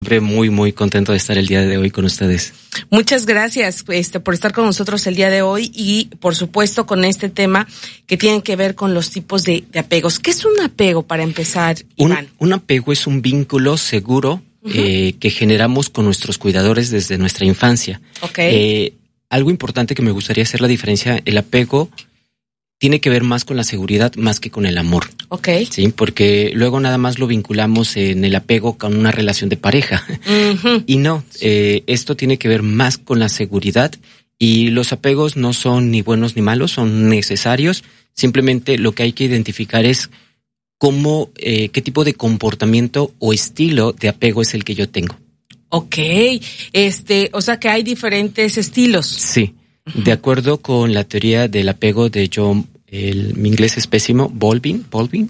Siempre muy, muy contento de estar el día de hoy con ustedes. Muchas gracias por estar con nosotros el día de hoy y, por supuesto, con este tema que tiene que ver con los tipos de apegos. ¿Qué es un apego, para empezar, Iván? Un apego es un vínculo seguro que generamos con nuestros cuidadores desde nuestra infancia. Okay. Algo importante que me gustaría hacer la diferencia, el apego tiene que ver más con la seguridad más que con el amor. Okay. Sí, porque luego nada más lo vinculamos en el apego con una relación de pareja. Y no, esto tiene que ver más con la seguridad, y los apegos no son ni buenos ni malos, son necesarios. Simplemente lo que hay que identificar es cómo, qué tipo de comportamiento o estilo de apego es el que yo tengo. Okay. O sea que hay diferentes estilos. Sí. De acuerdo con la teoría del apego de John, mi inglés es pésimo, Bowlby,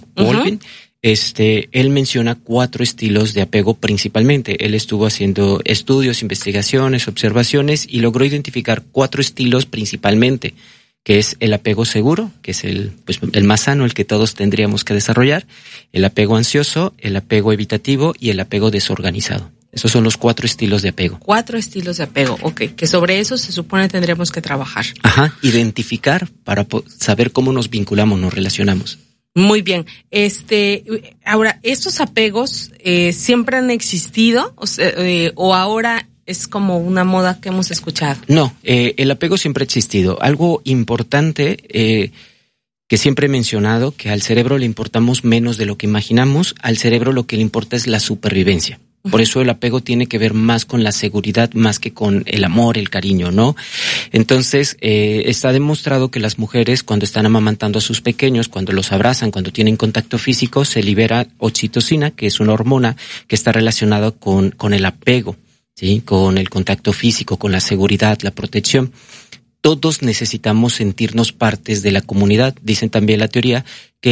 él menciona 4 estilos de apego principalmente. Él estuvo haciendo estudios, investigaciones, observaciones y logró identificar 4 estilos principalmente, que es el apego seguro, que es el más sano, el que todos tendríamos que desarrollar, el apego ansioso, el apego evitativo y el apego desorganizado. Esos son los 4 estilos de apego. 4 estilos de apego, que sobre eso se supone tendríamos que trabajar. Identificar para saber cómo nos vinculamos, nos relacionamos. Muy bien. Ahora, ¿estos apegos siempre han existido o ahora es como una moda que hemos escuchado? No, el apego siempre ha existido. Algo importante que siempre he mencionado, que al cerebro le importamos menos de lo que imaginamos. Al cerebro lo que le importa es la supervivencia. Por eso el apego tiene que ver más con la seguridad, más que con el amor, el cariño, ¿no? Entonces, está demostrado que las mujeres, cuando están amamantando a sus pequeños, cuando los abrazan, cuando tienen contacto físico, se libera oxitocina, que es una hormona que está relacionada con el apego, ¿sí? Con el contacto físico, con la seguridad, la protección. Todos necesitamos sentirnos partes de la comunidad. Dicen también la teoría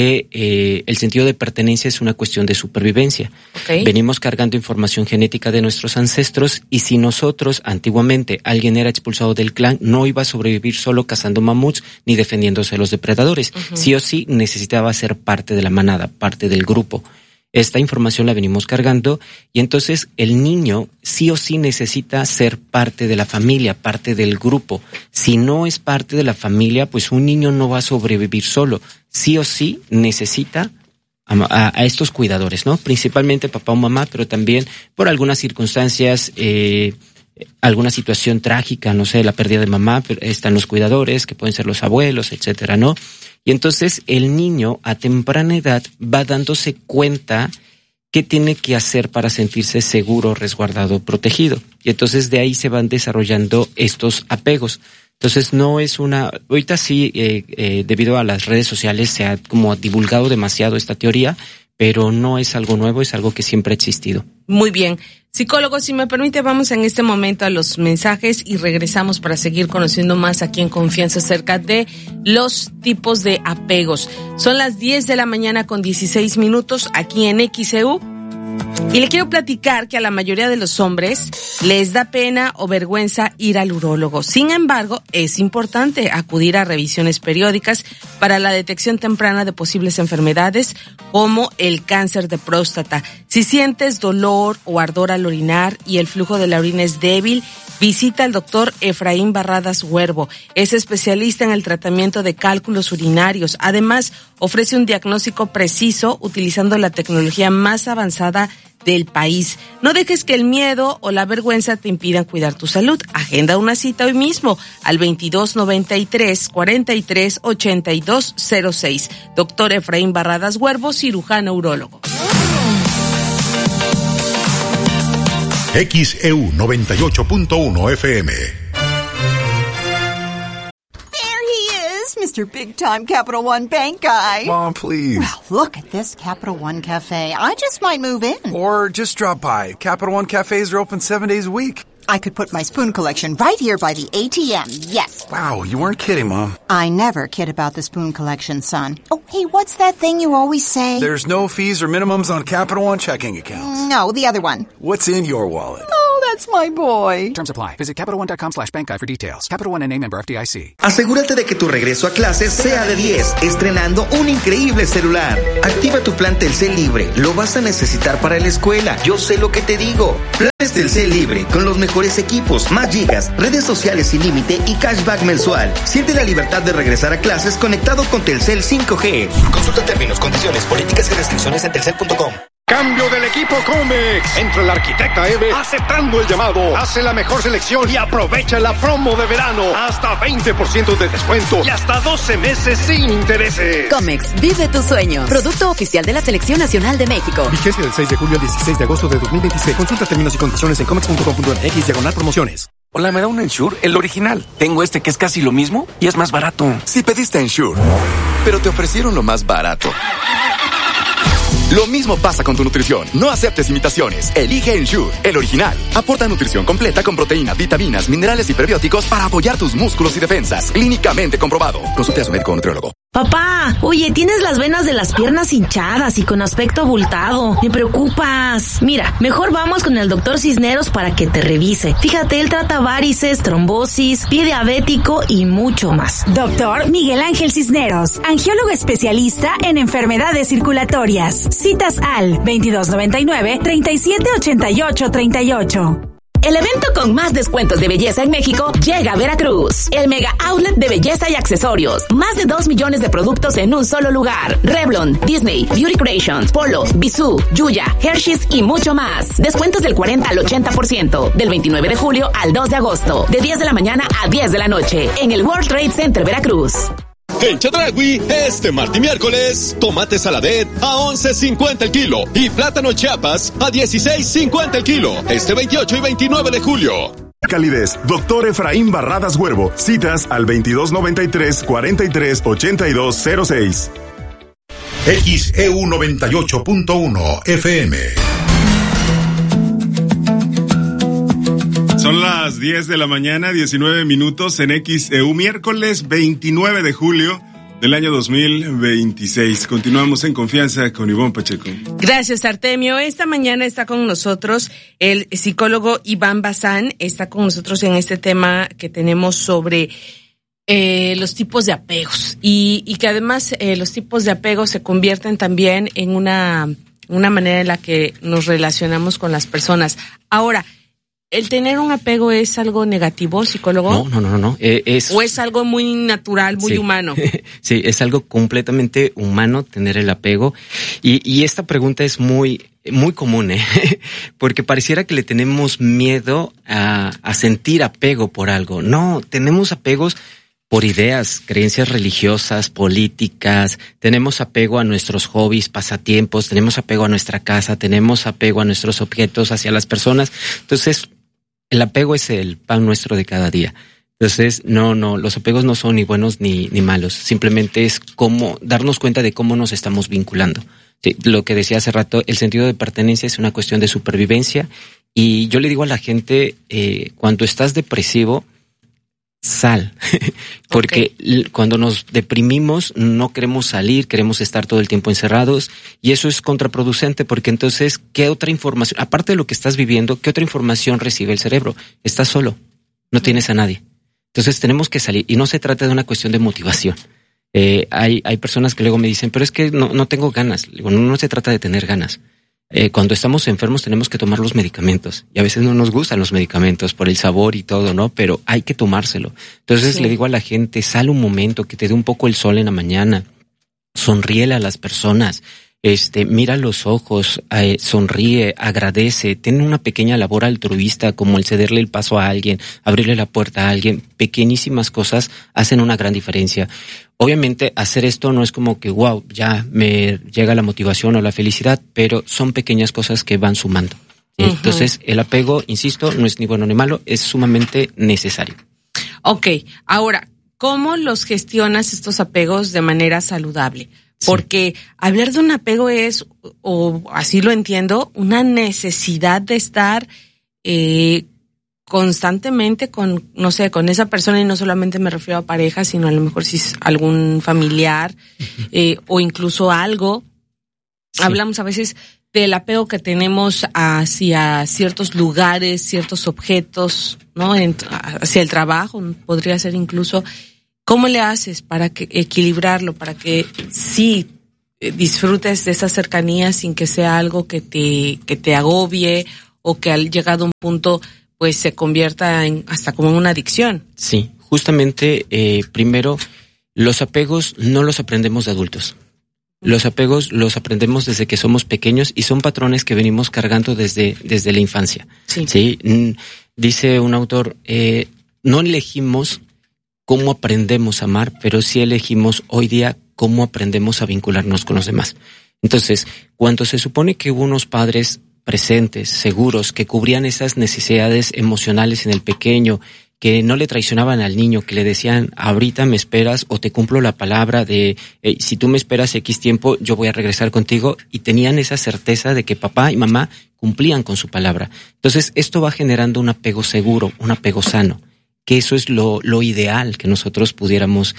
que el sentido de pertenencia es una cuestión de supervivencia. Okay. Venimos cargando información genética de nuestros ancestros, y si nosotros, antiguamente, alguien era expulsado del clan, no iba a sobrevivir solo cazando mamuts ni defendiéndose de los depredadores. Sí o sí necesitaba ser parte de la manada, parte del grupo. Esta información la venimos cargando, y entonces el niño sí o sí necesita ser parte de la familia, parte del grupo. Si no es parte de la familia, pues un niño no va a sobrevivir solo. Sí o sí necesita a estos cuidadores, ¿no? Principalmente papá o mamá, pero también por algunas circunstancias, alguna situación trágica, no sé, la pérdida de mamá, están los cuidadores, que pueden ser los abuelos, etcétera, ¿no? Y entonces el niño a temprana edad va dándose cuenta qué tiene que hacer para sentirse seguro, resguardado, protegido. Y entonces de ahí se van desarrollando estos apegos. Entonces no es ahorita sí, debido a las redes sociales se ha como divulgado demasiado esta teoría, pero no es algo nuevo, es algo que siempre ha existido. Muy bien. Psicólogo, si me permite, vamos en este momento a los mensajes y regresamos para seguir conociendo más aquí en Confianza acerca de los tipos de apegos. Son las 10 de la mañana con 16 minutos aquí en XEU. Y le quiero platicar que a la mayoría de los hombres les da pena o vergüenza ir al urólogo. Sin embargo, es importante acudir a revisiones periódicas para la detección temprana de posibles enfermedades como el cáncer de próstata. Si sientes dolor o ardor al orinar y el flujo de la orina es débil, visita al doctor Efraín Barradas Huervo. Es especialista en el tratamiento de cálculos urinarios. Además, ofrece un diagnóstico preciso utilizando la tecnología más avanzada del país. No dejes que el miedo o la vergüenza te impidan cuidar tu salud. Agenda una cita hoy mismo al 2293-438206. Doctor Efraín Barradas Huervo, cirujano urólogo. XEU 98.1 FM. Mr. Big Time Capital One Bank guy. Mom, please. Well, look at this Capital One Cafe. I just might move in. Or just drop by. Capital One Cafes are open 7 days a week. I could put my spoon collection right here by the ATM, yes. Wow, you weren't kidding, Mom. I never kid about the spoon collection, son. Oh, hey, what's that thing you always say? There's no fees or minimums on Capital One checking accounts. No, the other one. What's in your wallet? Oh, that's That's my boy. Terms apply. Visit CapitalOne.com/bankguide for details. Capital One N.A. member FDIC. Asegúrate de que tu regreso a clases sea de 10, estrenando un increíble celular. Activa tu plan Telcel Libre. Lo vas a necesitar para la escuela. Yo sé lo que te digo. Planes Telcel Libre, con los mejores equipos, más gigas, redes sociales sin límite y cashback mensual. Siente la libertad de regresar a clases conectado con Telcel 5G. Consulta términos, condiciones, políticas y restricciones en telcel.com. Cambio del equipo Comex. Entra la arquitecta Eve aceptando el llamado. Hace la mejor selección y aprovecha la promo de verano. Hasta 20% de descuento y hasta 12 meses sin intereses. Comex, vive tu sueño. Producto oficial de la Selección Nacional de México. Vigencia del 6 de julio al 16 de agosto de 2026. Consulta términos y condiciones en comex.com.mx/promociones. Hola, ¿me da un Ensure? El original. Tengo este que es casi lo mismo y es más barato. Si pediste Ensure, pero te ofrecieron lo más barato. Lo mismo pasa con tu nutrición. No aceptes imitaciones. Elige Ensure, el original. Aporta nutrición completa con proteínas, vitaminas, minerales y prebióticos para apoyar tus músculos y defensas. Clínicamente comprobado. Consulte a su médico o nutriólogo. Papá, oye, tienes las venas de las piernas hinchadas y con aspecto abultado. Me preocupas. Mira, mejor vamos con el doctor Cisneros para que te revise. Fíjate, él trata varices, trombosis, pie diabético y mucho más. Doctor Miguel Ángel Cisneros, angiólogo especialista en enfermedades circulatorias. Citas al 2299-378838. El evento con más descuentos de belleza en México llega a Veracruz. El Mega Outlet de Belleza y Accesorios. Más de 2 millones de productos en un solo lugar. Revlon, Disney, Beauty Creations, Polo, Bisú, Yuya, Hershey's y mucho más. Descuentos del 40 al 80%. Del 29 de julio al 2 de agosto. De 10 de la mañana a 10 de la noche. En el World Trade Center Veracruz. En Chedraui, este martes y miércoles, tomate saladet a 11.50 el kilo y plátano Chiapas a 16.50 el kilo. Este 28 y 29 de julio. Calidez, Dr. Efraín Barradas Huervo. Citas al 2293-438206. XEU 98.1 FM. Son las 10 de la mañana, 19 minutos en XEU, miércoles 29 de julio del año 2026. Continuamos en confianza con Ivonne Pacheco. Gracias, Artemio. Esta mañana está con nosotros el psicólogo Iván Bazán. Está con nosotros en este tema que tenemos sobre los tipos de apegos. Y que además los tipos de apegos se convierten también en una manera en la que nos relacionamos con las personas. Ahora, ¿el tener un apego es algo negativo, psicólogo? No. ¿O es algo muy natural, muy humano? Sí, es algo completamente humano tener el apego. Y esta pregunta es muy común, porque pareciera que le tenemos miedo a sentir apego por algo. No, tenemos apegos por ideas, creencias religiosas, políticas, tenemos apego a nuestros hobbies, pasatiempos, tenemos apego a nuestra casa, tenemos apego a nuestros objetos, hacia las personas. Entonces, el apego es el pan nuestro de cada día. Entonces, no, los apegos no son ni buenos ni malos. Simplemente es como darnos cuenta de cómo nos estamos vinculando. Sí, lo que decía hace rato, el sentido de pertenencia es una cuestión de supervivencia. Y yo le digo a la gente, cuando estás depresivo, sal. Porque cuando nos deprimimos no queremos salir, queremos estar todo el tiempo encerrados y eso es contraproducente porque entonces, ¿qué otra información? Aparte de lo que estás viviendo, ¿qué otra información recibe el cerebro? Estás solo, no tienes a nadie. Entonces tenemos que salir y no se trata de una cuestión de motivación. Hay personas que luego me dicen, pero es que no tengo ganas. Digo, no se trata de tener ganas. Cuando estamos enfermos tenemos que tomar los medicamentos y a veces no nos gustan los medicamentos por el sabor y todo, ¿no? Pero hay que tomárselo. Entonces le digo a la gente, sal un momento, que te dé un poco el sol en la mañana, sonríele a las personas, mira los ojos, sonríe, agradece, tiene una pequeña labor altruista como el cederle el paso a alguien, abrirle la puerta a alguien. Pequeñísimas cosas hacen una gran diferencia. Obviamente hacer esto no es como que wow, ya me llega la motivación o la felicidad, pero son pequeñas cosas que van sumando. Entonces el apego, insisto, no es ni bueno ni malo, es sumamente necesario. Ok, ahora, ¿cómo los gestionas estos apegos de manera saludable? Porque hablar de un apego es, o así lo entiendo, una necesidad de estar constantemente con esa persona, y no solamente me refiero a pareja, sino a lo mejor si es algún familiar o incluso algo. Sí. Hablamos a veces del apego que tenemos hacia ciertos lugares, ciertos objetos, ¿no? Hacia el trabajo, podría ser incluso. ¿Cómo le haces para equilibrarlo, para que sí disfrutes de esa cercanía sin que sea algo que te agobie o que al llegado a un punto pues se convierta hasta como en una adicción? Sí, justamente primero los apegos no los aprendemos de adultos. Los apegos los aprendemos desde que somos pequeños y son patrones que venimos cargando desde la infancia. Sí. Dice un autor, no elegimos cómo aprendemos a amar, pero sí elegimos hoy día cómo aprendemos a vincularnos con los demás. Entonces, cuando se supone que hubo unos padres presentes, seguros, que cubrían esas necesidades emocionales en el pequeño, que no le traicionaban al niño, que le decían, ahorita me esperas o te cumplo la palabra de, si tú me esperas X tiempo, yo voy a regresar contigo, y tenían esa certeza de que papá y mamá cumplían con su palabra. Entonces, esto va generando un apego seguro, un apego sano, que eso es lo ideal que nosotros pudiéramos,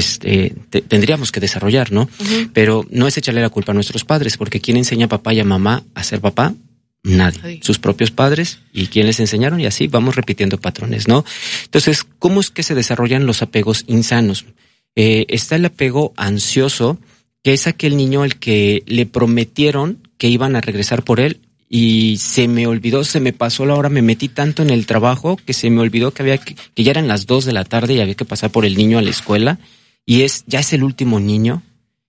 tendríamos que desarrollar, ¿no? Uh-huh. Pero no es echarle la culpa a nuestros padres, porque ¿quién enseña a papá y a mamá a ser papá? Nadie. Sí. Sus propios padres, y quién les enseñaron, y así vamos repitiendo patrones, ¿no? Entonces, ¿cómo es que se desarrollan los apegos insanos? Está el apego ansioso, que es aquel niño al que le prometieron que iban a regresar por él, y se me olvidó, se me pasó la hora, me metí tanto en el trabajo que se me olvidó que ya eran las 2 p.m. y había que pasar por el niño a la escuela, y ya es el último niño.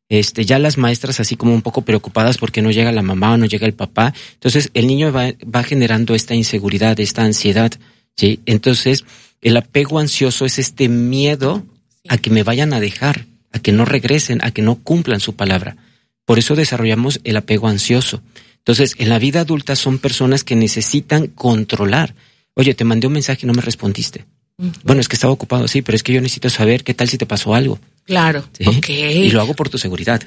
Ya las maestras así como un poco preocupadas porque no llega la mamá o no llega el papá. Entonces el niño va generando esta inseguridad, esta ansiedad, ¿sí? Entonces el apego ansioso es este miedo a que me vayan a dejar, a que no regresen, a que no cumplan su palabra. Por eso desarrollamos el apego ansioso. Entonces en la vida adulta son personas que necesitan controlar. Oye, te mandé un mensaje y no me respondiste. Bueno, es que estaba ocupado, sí, pero es que yo necesito saber qué tal si te pasó algo. Claro, ¿sí? Okay. Y lo hago por tu seguridad.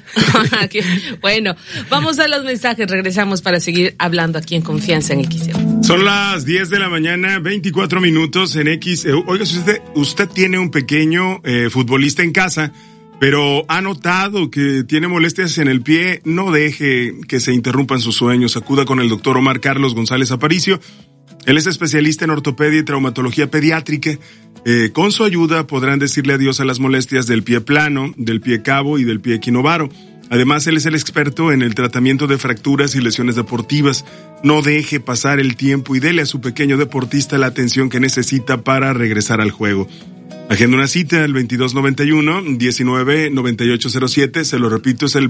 Bueno, vamos a los mensajes, regresamos para seguir hablando aquí en Confianza en XEU. Son las 10 de la mañana, 24 minutos en XEU. Oiga, si usted tiene un pequeño futbolista en casa, pero ha notado que tiene molestias en el pie, no deje que se interrumpan sus sueños. Acuda con el doctor Omar Carlos González Aparicio. Él es especialista en ortopedia y traumatología pediátrica. Con su ayuda podrán decirle adiós a las molestias del pie plano, del pie cabo y del pie equinovaro. Además, él es el experto en el tratamiento de fracturas y lesiones deportivas. No deje pasar el tiempo y dele a su pequeño deportista la atención que necesita para regresar al juego. Agenda una cita al 2291-199807. Se lo repito, es el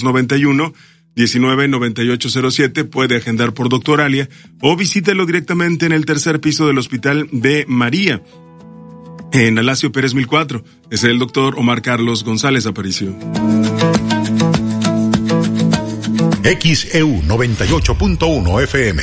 2291-199807. Puede agendar por Doctoralia o visítelo directamente en el tercer piso del Hospital de María, en Alacio Pérez 1004. Es el doctor Omar Carlos González Aparicio. XEU 98.1 FM.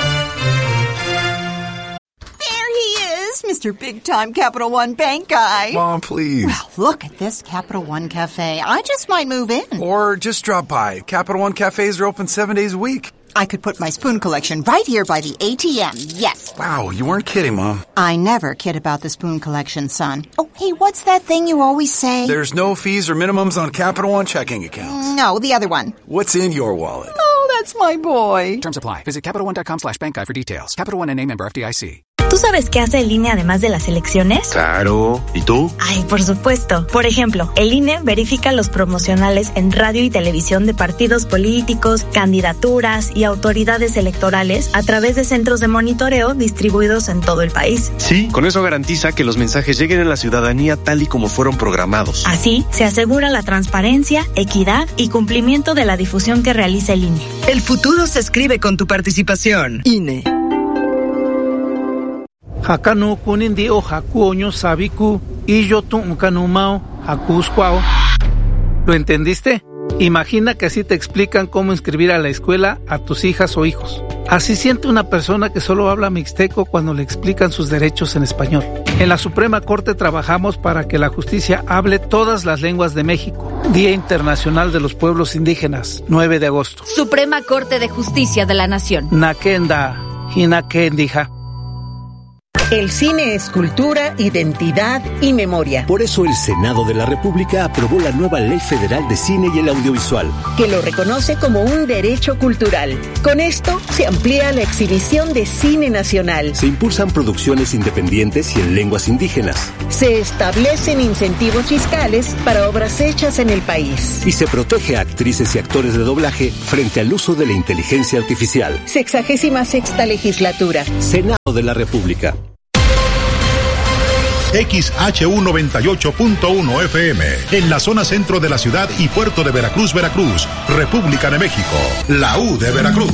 Mr. Big Time Capital One Bank guy. Mom, please. Well, look at this Capital One Cafe. I just might move in. Or just drop by. Capital One Cafes are open 7 days a week. I could put my spoon collection right here by the ATM, yes. Wow, you weren't kidding, Mom. I never kid about the spoon collection, son. Oh, hey, what's that thing you always say? There's no fees or minimums on Capital One checking accounts. No, the other one. What's in your wallet? Oh, that's my boy. Terms apply. Visit CapitalOne.com/bankguide for details. Capital One, N.A. member FDIC. ¿Tú sabes qué hace el INE además de las elecciones? Claro. ¿Y tú? Ay, por supuesto. Por ejemplo, el INE verifica los promocionales en radio y televisión de partidos políticos, candidaturas y autoridades electorales a través de centros de monitoreo distribuidos en todo el país. Sí, con eso garantiza que los mensajes lleguen a la ciudadanía tal y como fueron programados. Así, se asegura la transparencia, equidad y cumplimiento de la difusión que realiza el INE. El futuro se escribe con tu participación. INE. Hakanu kunindi o hakuoño sabiku y yo tu unkanumao hakusquao. ¿Lo entendiste? Imagina que así te explican cómo inscribir a la escuela a tus hijas o hijos. Así siente una persona que solo habla mixteco cuando le explican sus derechos en español. En la Suprema Corte trabajamos para que la justicia hable todas las lenguas de México. Día Internacional de los Pueblos Indígenas, 9 de agosto. Suprema Corte de Justicia de la Nación. Nakenda, Hinakendija. El cine es cultura, identidad y memoria. Por eso el Senado de la República aprobó la nueva Ley Federal de Cine y el Audiovisual, que lo reconoce como un derecho cultural. Con esto se amplía la exhibición de cine nacional. Se impulsan producciones independientes y en lenguas indígenas. Se establecen incentivos fiscales para obras hechas en el país. Y se protege a actrices y actores de doblaje frente al uso de la inteligencia artificial. 66ª legislatura. Senado de la República. XHU98.1 FM, en la zona centro de la ciudad y puerto de Veracruz, Veracruz, República de México, la U de Veracruz.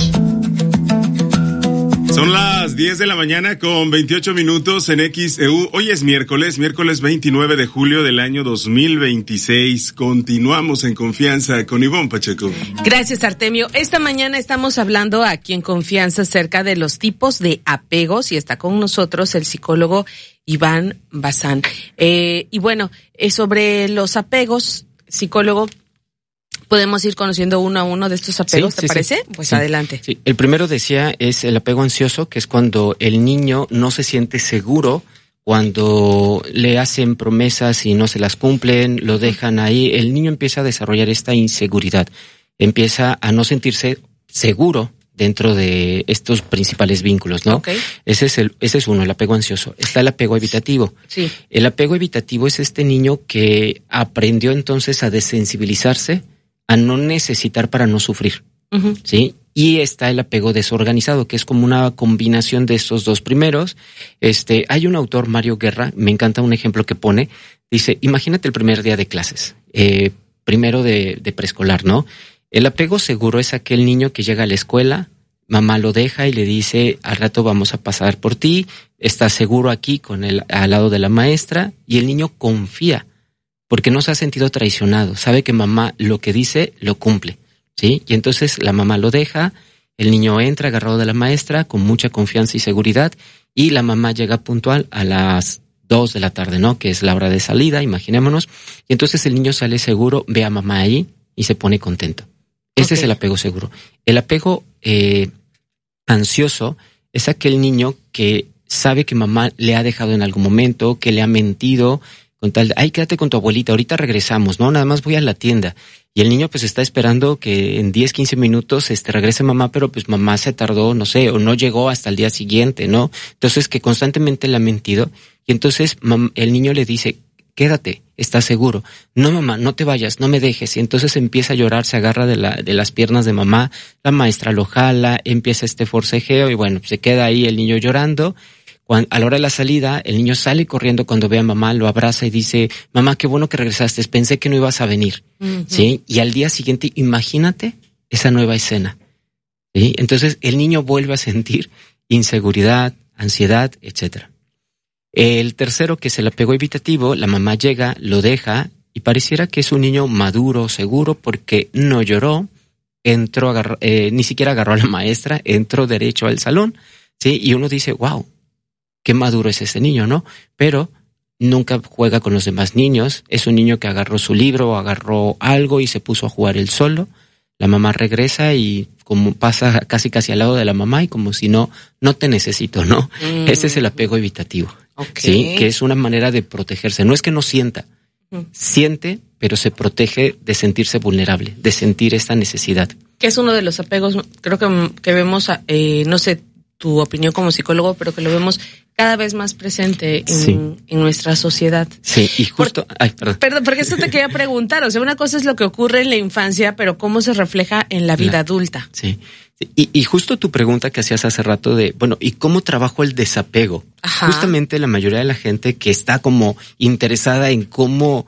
Son las 10 de la mañana con 28 minutos en XEU. Hoy es miércoles 29 de julio del año 2026. Continuamos en Confianza con Ivonne Pacheco. Gracias, Artemio. Esta mañana estamos hablando aquí en Confianza acerca de los tipos de apegos y está con nosotros el psicólogo Iván Bazán. Y bueno, sobre los apegos, psicólogo, podemos ir conociendo uno a uno de estos apegos, ¿te parece? Sí. Pues adelante. Sí. El primero decía es el apego ansioso, que es cuando el niño no se siente seguro, cuando le hacen promesas y no se las cumplen, lo dejan ahí, el niño empieza a desarrollar esta inseguridad, empieza a no sentirse seguro dentro de estos principales vínculos, ¿no? Okay. Ese es uno, el apego ansioso. Está el apego evitativo. Sí. El apego evitativo es este niño que aprendió entonces a desensibilizarse, a no necesitar para no sufrir, ¿sí? Y está el apego desorganizado, que es como una combinación de estos dos primeros. Hay un autor, Mario Guerra, me encanta un ejemplo que pone, dice, imagínate el primer día de clases, primero de preescolar, ¿no? El apego seguro es aquel niño que llega a la escuela, mamá lo deja y le dice, al rato vamos a pasar por ti, estás seguro aquí al lado de la maestra, y el niño confía, porque no se ha sentido traicionado, sabe que mamá lo que dice lo cumple, ¿sí? Y entonces la mamá lo deja, el niño entra agarrado de la maestra con mucha confianza y seguridad, y la mamá llega puntual a las 2 de la tarde, ¿no? Que es la hora de salida, imaginémonos, y entonces el niño sale seguro, ve a mamá ahí y se pone contento. Ese es el apego seguro. El apego ansioso es aquel niño que sabe que mamá le ha dejado en algún momento, que le ha mentido, con tal de, ay, quédate con tu abuelita, ahorita regresamos, ¿no? Nada más voy a la tienda. Y el niño pues está esperando que en 10, 15 minutos regrese mamá, pero pues mamá se tardó, no sé, o no llegó hasta el día siguiente, ¿no? Entonces que constantemente le ha mentido. Y entonces el niño le dice, quédate, ¿estás seguro? No, mamá, no te vayas, no me dejes. Y entonces empieza a llorar, se agarra de las piernas de mamá, la maestra lo jala, empieza este forcejeo y bueno, se queda ahí el niño llorando. A la hora de la salida, el niño sale corriendo cuando ve a mamá, lo abraza y dice, mamá, qué bueno que regresaste, pensé que no ibas a venir, ¿sí? Y al día siguiente, imagínate esa nueva escena, ¿sí? Entonces el niño vuelve a sentir inseguridad, ansiedad, etcétera. El tercero, que es el apego evitativo, la mamá llega, lo deja y pareciera que es un niño maduro, seguro, porque no lloró, entró, ni siquiera agarró a la maestra, entró derecho al salón, ¿sí? Y uno dice, wow, qué maduro es ese niño, ¿no? Pero nunca juega con los demás niños, es un niño que agarró su libro, agarró algo y se puso a jugar él solo. La mamá regresa y como pasa casi al lado de la mamá y como si no te necesito, ¿no? Ese es el apego evitativo. Sí, que es una manera de protegerse. No es que no sienta, siente, pero se protege de sentirse vulnerable, de sentir esta necesidad. Que es uno de los apegos, creo que vemos, no sé tu opinión como psicólogo, pero que lo vemos cada vez más presente en nuestra sociedad. Sí, y justo... Perdón, porque eso te quería preguntar. O sea, una cosa es lo que ocurre en la infancia, pero cómo se refleja en la vida adulta. Sí. Y justo tu pregunta que hacías hace rato de, bueno, ¿y cómo trabajo el desapego? Ajá. Justamente la mayoría de la gente que está como interesada en cómo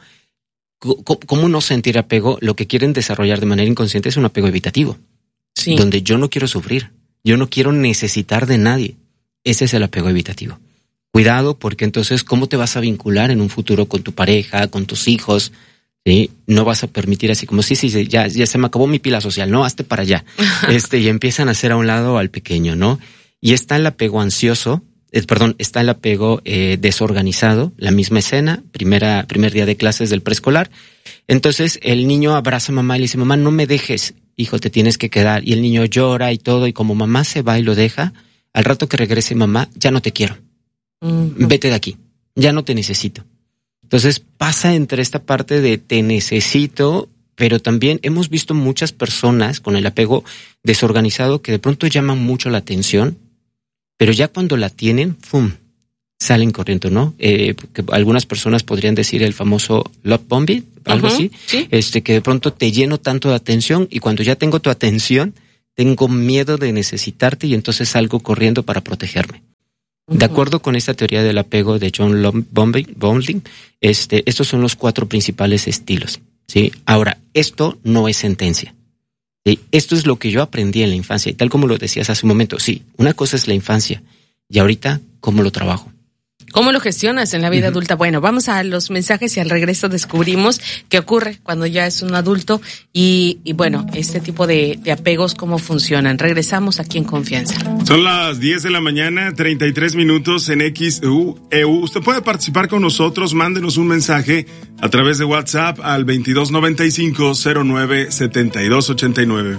no sentir apego, lo que quieren desarrollar de manera inconsciente es un apego evitativo. Sí. Donde yo no quiero sufrir, yo no quiero necesitar de nadie. Ese es el apego evitativo. Cuidado, porque entonces, ¿cómo te vas a vincular en un futuro con tu pareja, con tus hijos? ¿Sí? No vas a permitir así como, sí, ya se me acabó mi pila social, ¿no? Hazte para allá. Y empiezan a hacer a un lado al pequeño, ¿no? Y está el apego ansioso, está el apego desorganizado, la misma escena, primer día de clases del preescolar. Entonces, el niño abraza a mamá y le dice, mamá, no me dejes, hijo, te tienes que quedar. Y el niño llora y todo, y como mamá se va y lo deja, al rato que regrese mamá, ya no te quiero. vete de aquí, ya no te necesito. Entonces pasa entre esta parte de te necesito, pero también hemos visto muchas personas con el apego desorganizado que de pronto llaman mucho la atención, pero ya cuando la tienen, ¡fum!, salen corriendo, ¿no? Que algunas personas podrían decir el famoso love bombing, algo así, ¿sí? Que de pronto te lleno tanto de atención y cuando ya tengo tu atención, tengo miedo de necesitarte y entonces salgo corriendo para protegerme. De acuerdo con esta teoría del apego de John Bowling, estos son los 4 principales estilos, ¿sí? Ahora, esto no es sentencia, ¿sí? Esto es lo que yo aprendí en la infancia y tal como lo decías hace un momento, sí, una cosa es la infancia y ahorita, ¿cómo lo trabajo? ¿Cómo lo gestionas en la vida adulta? Bueno, vamos a los mensajes y al regreso descubrimos qué ocurre cuando ya es un adulto y bueno, este tipo de apegos, cómo funcionan. Regresamos aquí en Confianza. Son las 10 de la mañana, 33 minutos en XEU. Usted puede participar con nosotros, mándenos un mensaje a través de WhatsApp al 2295-097289.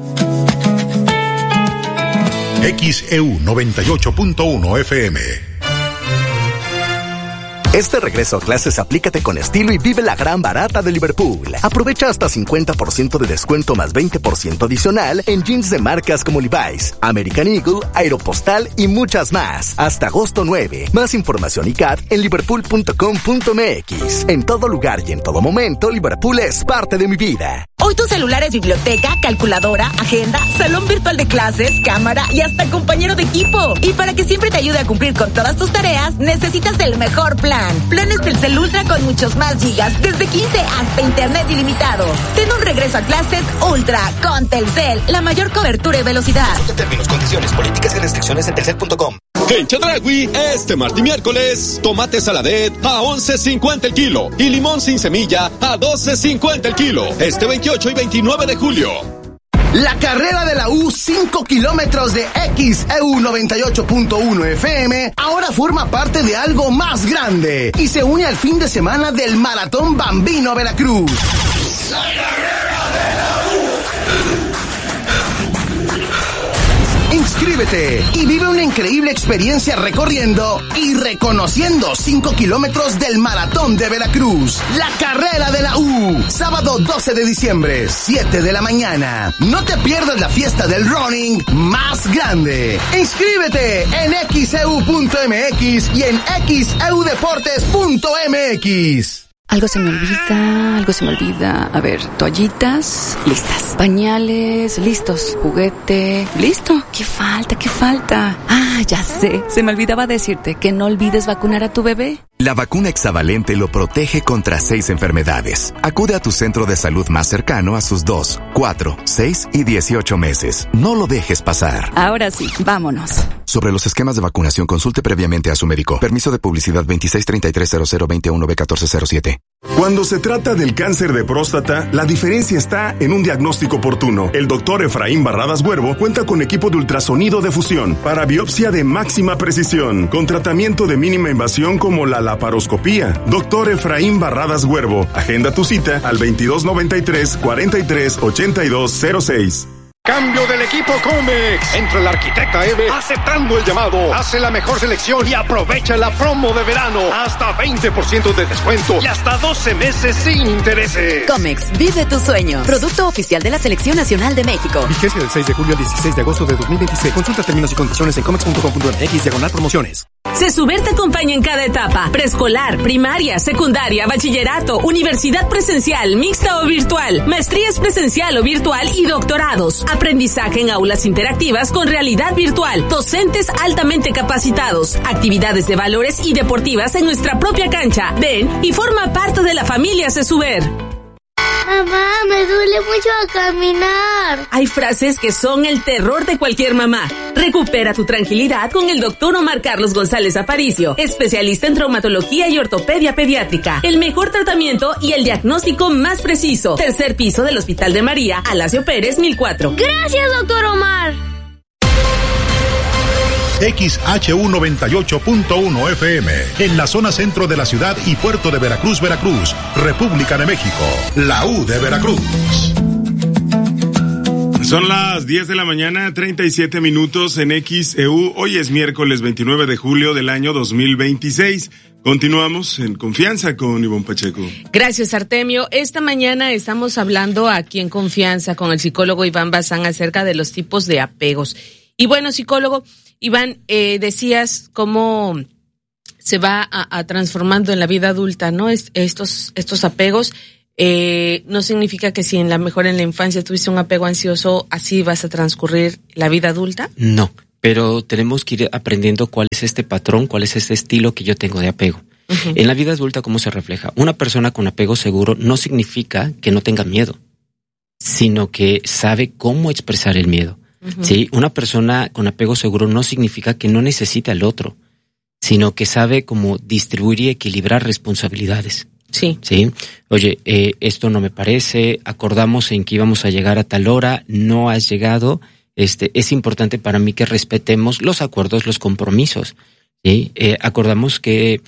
XEU 98.1 FM. Este regreso a clases aplícate con estilo y vive la gran barata de Liverpool. Aprovecha hasta 50% de descuento más 20% adicional en jeans de marcas como Levi's, American Eagle, Aeropostale y muchas más. Hasta agosto 9. Más información y CAT en liverpool.com.mx. En todo lugar y en todo momento, Liverpool es parte de mi vida. Hoy tu celular es biblioteca, calculadora, agenda, salón virtual de clases, cámara y hasta compañero de equipo. Y para que siempre te ayude a cumplir con todas tus tareas, necesitas el mejor plan. Planes Telcel Ultra con muchos más gigas, desde 15 hasta internet ilimitado. Ten un regreso a clases Ultra con Telcel, la mayor cobertura y velocidad. Términos, condiciones, políticas y restricciones en telcel.com. En Chedraui, este martes y miércoles, tomate saladet a 11.50 el kilo y limón sin semilla a 12.50 el kilo. Este 28 y 29 de julio. La carrera de la U 5 kilómetros de XEU 98.1 FM ahora forma parte de algo más grande y se une al fin de semana del Maratón Bambino Veracruz. La carrera de la U. Inscríbete y vive una increíble experiencia recorriendo y reconociendo 5 kilómetros del Maratón de Veracruz. La carrera de la U. Sábado 12 de diciembre, 7 de la mañana. No te pierdas la fiesta del running más grande. Inscríbete en xeu.mx y en xeudeportes.mx. Algo se me olvida. A ver, toallitas, listas. Pañales, listos. Juguete, listo. ¿Qué falta? Ah, ya sé. Se me olvidaba decirte que no olvides vacunar a tu bebé. La vacuna hexavalente lo protege contra 6 enfermedades. Acude a tu centro de salud más cercano a sus 2, 4, 6 y 18 meses. No lo dejes pasar. Ahora sí, vámonos. Sobre los esquemas de vacunación, consulte previamente a su médico. Permiso de publicidad 26330021B1407. Cuando se trata del cáncer de próstata, la diferencia está en un diagnóstico oportuno. El doctor Efraín Barradas Huervo cuenta con equipo de ultrasonido de fusión para biopsia de máxima precisión, con tratamiento de mínima invasión como la laparoscopía. Doctor Efraín Barradas Huervo, agenda tu cita al 2293-438206. Cambio del equipo Comex. Entra la arquitecta Eve aceptando el llamado. Hace la mejor selección y aprovecha la promo de verano. Hasta 20% de descuento y hasta 12 meses sin intereses. Comex, vive tu sueño. Producto oficial de la Selección Nacional de México. Vigencia del 6 de julio al 16 de agosto de 2026. Consulta términos y condiciones en comex.com.mx/promociones. CESUBER te acompaña en cada etapa. Preescolar, primaria, secundaria, bachillerato, universidad presencial, mixta o virtual, maestrías presencial o virtual y doctorados. Aprendizaje en aulas interactivas con realidad virtual, docentes altamente capacitados, actividades de valores y deportivas en nuestra propia cancha. Ven y forma parte de la familia CESUBER. Mamá, me duele mucho a caminar. Hay frases que son el terror de cualquier mamá. Recupera tu tranquilidad con el Dr. Omar Carlos González Aparicio, especialista en traumatología y ortopedia pediátrica. El mejor tratamiento y el diagnóstico más preciso. Tercer piso del Hospital de María, Alasio Pérez, 1004. Gracias, Dr. Omar. XHU 98.1 FM, en la zona centro de la ciudad y puerto de Veracruz, República de México, la U de Veracruz. Son las 10 de la mañana, 37 minutos en XEU. Hoy es miércoles 29 de julio del año 2026. Continuamos en Confianza con Ivonne Pacheco. Gracias, Artemio. Esta mañana estamos hablando aquí en Confianza con el psicólogo Iván Bazán acerca de los tipos de apegos. Y bueno, psicólogo Iván, decías cómo se va a transformando en la vida adulta, ¿no? Estos apegos. No significa que si en la infancia tuviste un apego ansioso, así vas a transcurrir la vida adulta. No, pero tenemos que ir aprendiendo cuál es este patrón, cuál es este estilo que yo tengo de apego. Uh-huh. En la vida adulta, ¿cómo se refleja? Una persona con apego seguro no significa que no tenga miedo, sino que sabe cómo expresar el miedo. Uh-huh. ¿Sí? Una persona con apego seguro no significa que no necesita al otro, sino que sabe cómo distribuir y equilibrar responsabilidades. Sí. Sí. Oye, esto no me parece, acordamos en que íbamos a llegar a tal hora, no has llegado, es importante para mí que respetemos los acuerdos, los compromisos. Sí. Acordamos que,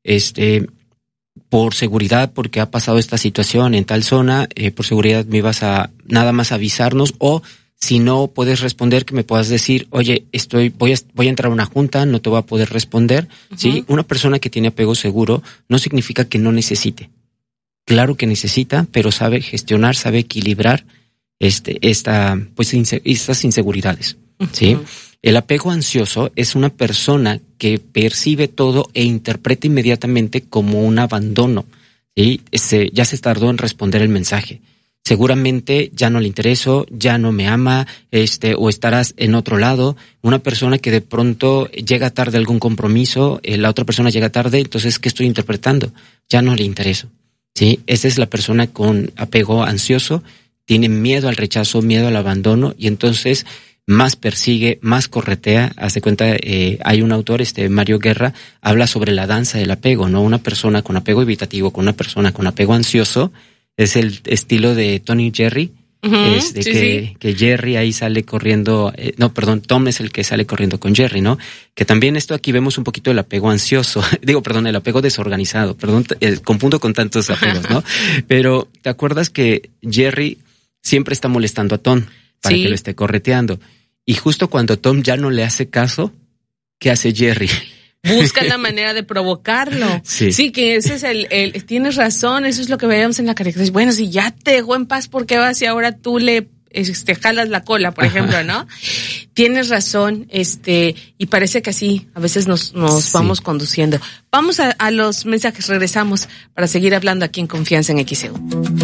por seguridad, porque ha pasado esta situación en tal zona, por seguridad me ibas a nada más avisarnos, o si no puedes responder, que me puedas decir, oye, voy a entrar a una junta, no te voy a poder responder. Uh-huh. ¿Sí? Una persona que tiene apego seguro no significa que no necesite. Claro que necesita, pero sabe gestionar, sabe equilibrar estas inseguridades. Uh-huh. ¿Sí? El apego ansioso es una persona que percibe todo e interpreta inmediatamente como un abandono. ¿Sí? Ya se tardó en responder el mensaje. Seguramente ya no le intereso, ya no me ama, o estarás en otro lado. Una persona que de pronto llega tarde a algún compromiso, la otra persona llega tarde, entonces, ¿qué estoy interpretando? Ya no le intereso. ¿Sí? Esa es la persona con apego ansioso, tiene miedo al rechazo, miedo al abandono, y entonces más persigue, más corretea. Hace cuenta, hay un autor, Mario Guerra, habla sobre la danza del apego, ¿no? Una persona con apego evitativo, con una persona con apego ansioso, es el estilo de Tony y Jerry, uh-huh, que Jerry ahí sale corriendo, Tom es el que sale corriendo con Jerry, ¿no? Que también aquí vemos un poquito el apego ansioso, el apego desorganizado, confundo con tantos apegos, ¿no? Pero, ¿te acuerdas que Jerry siempre está molestando a Tom para que lo esté correteando? Y justo cuando Tom ya no le hace caso, ¿qué hace Jerry? Busca la manera de provocarlo. Sí, que ese es tienes razón, eso es lo que veíamos en la caricatura. Bueno, si ya te dejó en paz, ¿por qué vas y ahora tú le jalas la cola, por ejemplo, ¿no? Tienes razón, y parece que así a veces nos vamos conduciendo. Vamos a los mensajes, regresamos para seguir hablando aquí en Confianza en XEU.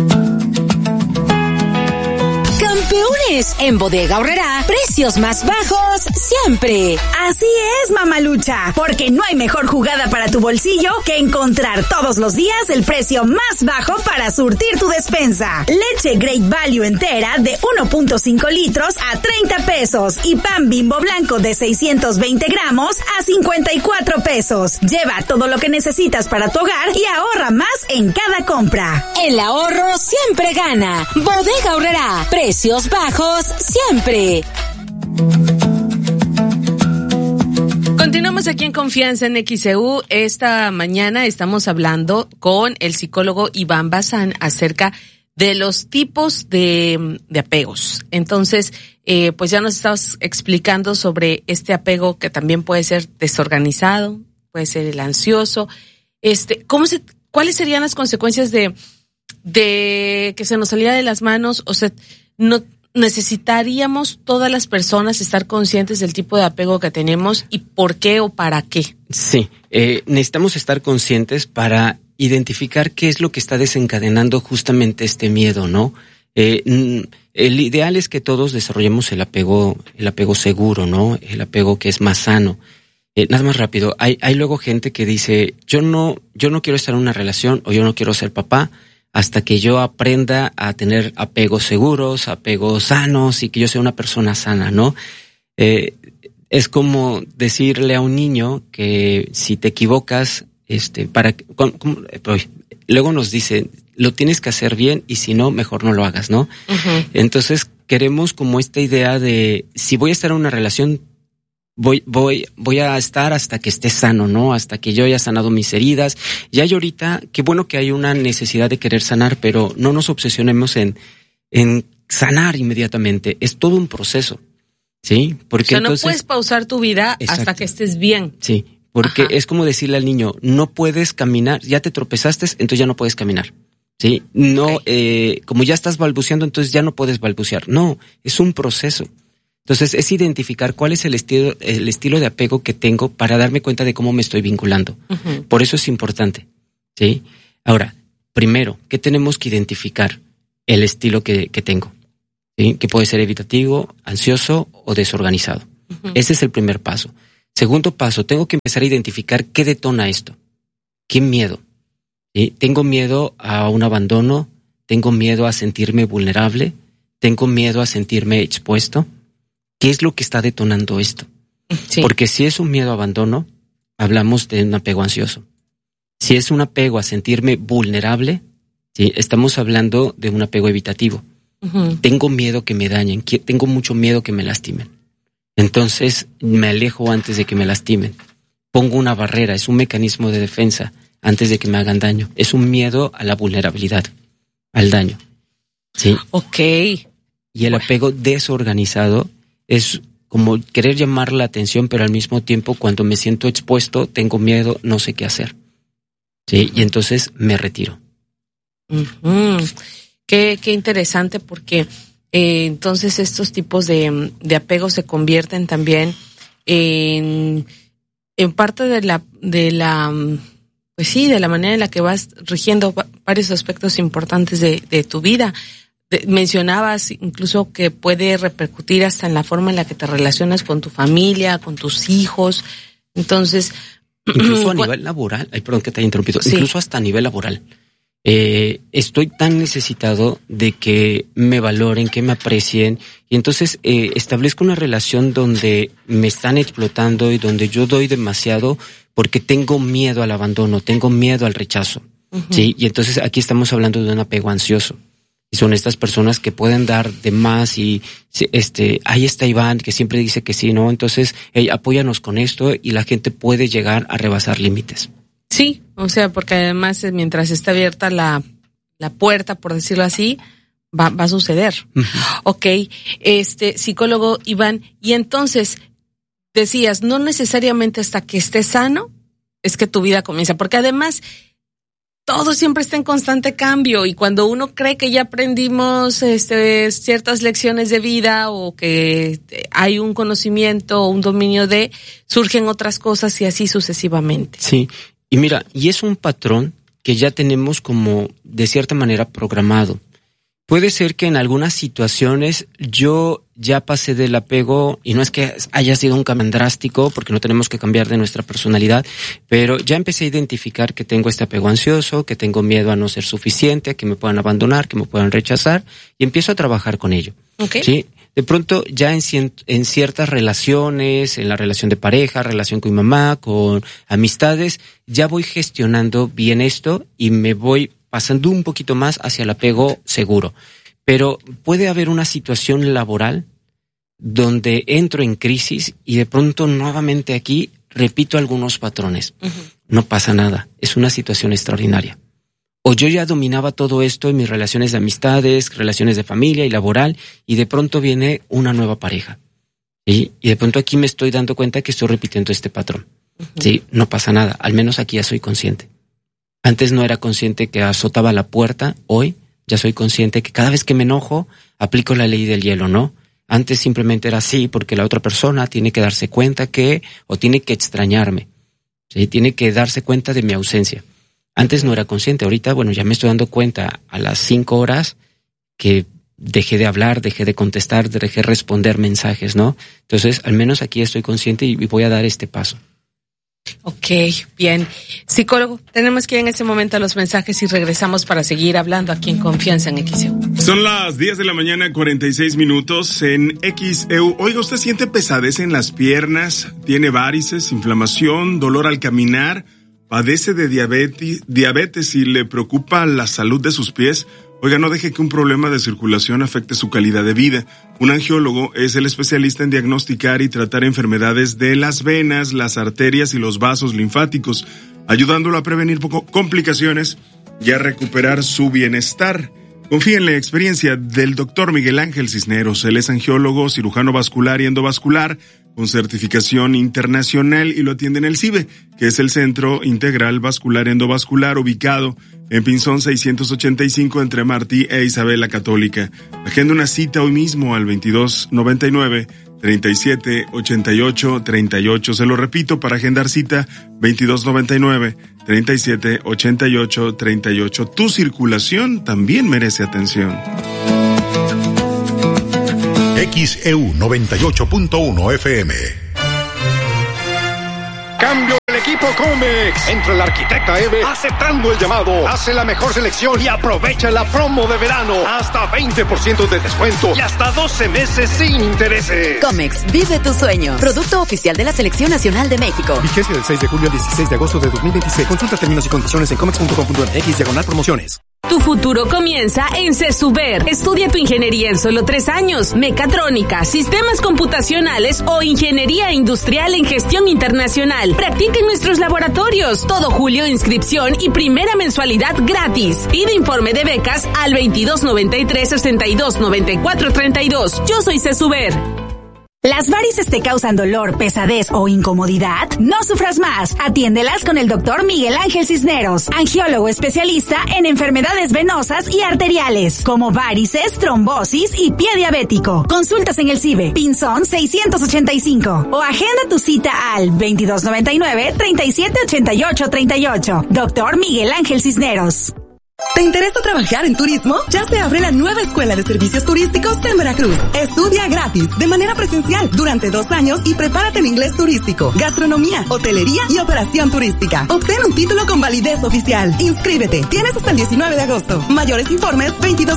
Campeones, en Bodega Aurrerá, precios más bajos siempre. Así es, mamalucha, porque no hay mejor jugada para tu bolsillo que encontrar todos los días el precio más bajo para surtir tu despensa. Leche Great Value entera de 1.5 litros a 30 pesos y pan Bimbo blanco de 620 gramos a 54 pesos. Lleva todo lo que necesitas para tu hogar y ahorra más en cada compra. El ahorro siempre gana. Bodega Aurrerá, precios bajos siempre. Continuamos aquí en Confianza en XEU. Esta mañana estamos hablando con el psicólogo Iván Bazán acerca de los tipos de apegos. Entonces, pues ya nos estabas explicando sobre este apego que también puede ser desorganizado, puede ser el ansioso. ¿Cuáles serían las consecuencias de que se nos saliera de las manos? O sea, no necesitaríamos todas las personas estar conscientes del tipo de apego que tenemos y por qué o para qué. Sí, necesitamos estar conscientes para identificar qué es lo que está desencadenando justamente este miedo, ¿no? El ideal es que todos desarrollemos el apego seguro, ¿no? El apego que es más sano. Nada más rápido, hay luego gente que dice, yo no quiero estar en una relación o yo no quiero ser papá hasta que yo aprenda a tener apegos seguros, apegos sanos y que yo sea una persona sana, ¿no? Es como decirle a un niño que si te equivocas, luego nos dicen, lo tienes que hacer bien y si no, mejor no lo hagas, ¿no? Uh-huh. Entonces queremos como esta idea de si voy a estar en una relación, voy a estar hasta que esté sano, ¿no? Hasta que yo haya sanado mis heridas. Ya hay ahorita, qué bueno que hay una necesidad de querer sanar, pero no nos obsesionemos en sanar inmediatamente. Es todo un proceso, ¿sí? Porque entonces, no puedes pausar tu vida hasta que estés bien. Sí, porque es como decirle al niño, no puedes caminar, ya te tropezaste, entonces ya no puedes caminar. Sí, no, como ya estás balbuceando, entonces ya no puedes balbucear. No, es un proceso. Entonces es identificar cuál es el estilo de apego que tengo para darme cuenta de cómo me estoy vinculando. Uh-huh. Por eso es importante, ¿sí? Ahora, primero, ¿qué tenemos que identificar? El estilo que tengo, ¿sí? Que puede ser evitativo, ansioso o desorganizado. Uh-huh. Ese es el primer paso. Segundo paso, tengo que empezar a identificar qué detona esto. ¿Qué miedo? ¿Sí? Tengo miedo a un abandono, tengo miedo a sentirme vulnerable, tengo miedo a sentirme expuesto. ¿Qué es lo que está detonando esto? Sí. Porque si es un miedo a abandono, hablamos de un apego ansioso. Si es un apego a sentirme vulnerable, ¿sí? Estamos hablando de un apego evitativo. Uh-huh. Tengo miedo que me dañen, tengo mucho miedo que me lastimen. Entonces me alejo antes de que me lastimen. Pongo una barrera, es un mecanismo de defensa antes de que me hagan daño. Es un miedo a la vulnerabilidad, al daño. ¿Sí? Ok. Y el apego desorganizado es como querer llamar la atención, pero al mismo tiempo cuando me siento expuesto, tengo miedo, no sé qué hacer. ¿Sí? Y entonces me retiro. Uh-huh. Qué interesante, porque entonces estos tipos de apegos se convierten también en parte de la pues sí, de la manera en la que vas rigiendo varios aspectos importantes de tu vida. Mencionabas incluso que puede repercutir hasta en la forma en la que te relacionas con tu familia, con tus hijos. Entonces, incluso a nivel laboral, perdón que te haya interrumpido, sí. Incluso hasta a nivel laboral. Estoy tan necesitado de que me valoren, que me aprecien, y entonces establezco una relación donde me están explotando y donde yo doy demasiado porque tengo miedo al abandono, tengo miedo al rechazo. Uh-huh. ¿Sí? Y entonces aquí estamos hablando de un apego ansioso. Y son estas personas que pueden dar de más y ahí está Iván que siempre dice que sí, ¿no? Entonces, apóyanos con esto y la gente puede llegar a rebasar límites. Sí, o sea, porque además mientras está abierta la puerta, por decirlo así, va a suceder. Uh-huh. Ok, psicólogo Iván, y entonces decías, no necesariamente hasta que estés sano es que tu vida comienza, porque además todo siempre está en constante cambio, y cuando uno cree que ya aprendimos ciertas lecciones de vida o que hay un conocimiento o un dominio surgen otras cosas y así sucesivamente. Sí, y mira, y es un patrón que ya tenemos como de cierta manera programado. Puede ser que en algunas situaciones yo ya pasé del apego, y no es que haya sido un cambio drástico, porque no tenemos que cambiar de nuestra personalidad, pero ya empecé a identificar que tengo este apego ansioso, que tengo miedo a no ser suficiente, a que me puedan abandonar, que me puedan rechazar, y empiezo a trabajar con ello. Okay. ¿Sí? De pronto ya en ciertas relaciones, en la relación de pareja, relación con mi mamá, con amistades, ya voy gestionando bien esto y me voy pasando un poquito más hacia el apego seguro. Pero puede haber una situación laboral donde entro en crisis y de pronto nuevamente aquí repito algunos patrones. Uh-huh. No pasa nada, es una situación extraordinaria. O yo ya dominaba todo esto en mis relaciones de amistades, relaciones de familia y laboral, y de pronto viene una nueva pareja. ¿Sí? Y de pronto aquí me estoy dando cuenta que estoy repitiendo este patrón. Uh-huh. Sí, no pasa nada, al menos aquí ya soy consciente. Antes no era consciente que azotaba la puerta, hoy ya soy consciente que cada vez que me enojo aplico la ley del hielo, ¿no? Antes simplemente era así porque la otra persona tiene que darse cuenta o tiene que extrañarme, ¿sí? Tiene que darse cuenta de mi ausencia. Antes no era consciente, ahorita, bueno, ya me estoy dando cuenta a las 5 horas que dejé de hablar, dejé de contestar, dejé de responder mensajes, ¿no? Entonces, al menos aquí estoy consciente y voy a dar este paso. Ok, bien. Psicólogo, tenemos que ir en este momento a los mensajes y regresamos para seguir hablando aquí en Confianza en XEU. Son las 10 de la mañana, 46 minutos en XEU. Oiga, ¿usted siente pesadez en las piernas? ¿Tiene varices, inflamación, dolor al caminar? ¿Padece de diabetes y le preocupa la salud de sus pies? Oiga, no deje que un problema de circulación afecte su calidad de vida. Un angiólogo es el especialista en diagnosticar y tratar enfermedades de las venas, las arterias y los vasos linfáticos, ayudándolo a prevenir complicaciones y a recuperar su bienestar. Confía en la experiencia del doctor Miguel Ángel Cisneros. Él es angiólogo, cirujano vascular y endovascular con certificación internacional y lo atiende en el CIBE, que es el Centro Integral Vascular Endovascular, ubicado en Pinzón 685 entre Martí e Isabel la Católica. Agenda una cita hoy mismo al 2299-378838. Se lo repito, para agendar cita, 2299-378838. Tu circulación también merece atención. XEU 98.1 FM. Cambio el equipo Comex. Entra el arquitecta Eve aceptando el llamado. Hace la mejor selección y aprovecha la promo de verano. Hasta 20% de descuento y hasta 12 meses sin intereses. Comex, vive tu sueño. Producto oficial de la Selección Nacional de México. Vigencia del 6 de julio al 16 de agosto de 2026. Consulta términos y condiciones en comex.com.mx/promociones. Tu futuro comienza en CESUBER. Estudia tu ingeniería en solo 3 años. Mecatrónica, sistemas computacionales o ingeniería industrial en gestión internacional. Practica en nuestros laboratorios. Todo julio, inscripción y primera mensualidad gratis. Pide informe de becas al 2293-629432. Yo soy CESUBER. ¿Las varices te causan dolor, pesadez o incomodidad? No sufras más. Atiéndelas con el doctor Miguel Ángel Cisneros, angiólogo especialista en enfermedades venosas y arteriales, como varices, trombosis y pie diabético. Consultas en el CIBE, Pinzón 685. O agenda tu cita al 2299-378838. Doctor Miguel Ángel Cisneros. ¿Te interesa trabajar en turismo? Ya se abre la nueva Escuela de Servicios Turísticos en Veracruz. Estudia gratis, de manera presencial, durante 2 años y prepárate en inglés turístico, gastronomía, hotelería y operación turística. Obtén un título con validez oficial. Inscríbete. Tienes hasta el 19 de agosto. Mayores informes